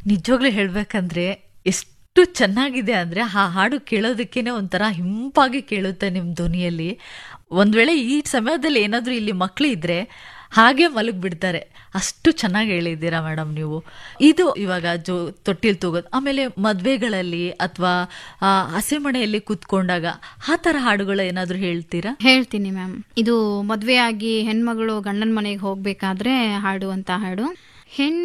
ನಿಜವಾಗ್ಲೂ ಹೇಳ್ಬೇಕಂದ್ರೆ ಎಷ್ಟು ಚೆನ್ನಾಗಿದೆ ಅಂದ್ರೆ ಆ ಹಾಡು ಕೇಳೋದಕ್ಕೇನೆ ಒಂಥರ ಹಿಂಪಾಗಿ ಕೇಳುತ್ತೆ ನಿಮ್ ಧ್ವನಿಯಲ್ಲಿ. ಒಂದ್ ವೇಳೆ ಈ ಸಮಯದಲ್ಲಿ ಏನಾದ್ರೂ ಇಲ್ಲಿ ಮಕ್ಳು ಇದ್ರೆ ಹಾಗೆ ಮಲಗ್ ಬಿಡ್ತಾರೆ, ಅಷ್ಟು ಚೆನ್ನಾಗಿ ಹೇಳಿದ್ದೀರಾ ಮೇಡಮ್ ನೀವು. ಇದು ಇವಾಗ ತೊಟ್ಟಿಲ್ ತೂಗೋದು, ಆಮೇಲೆ ಮದ್ವೆಗಳಲ್ಲಿ ಅಥವಾ ಹಸೆಮಣೆಯಲ್ಲಿ ಕೂತ್ಕೊಂಡಾಗ ಆ ತರ ಹಾಡುಗಳು ಏನಾದ್ರೂ ಹೇಳ್ತೀರಾ? ಹೇಳ್ತೀನಿ ಮ್ಯಾಮ್. ಇದು ಮದ್ವೆ ಆಗಿ ಹೆಣ್ಮಗಳು ಗಂಡನ ಮನೆಗೆ ಹೋಗ್ಬೇಕಾದ್ರೆ ಹಾಡುವಂತ ಹಾಡು. ಹೆಣ್ಣು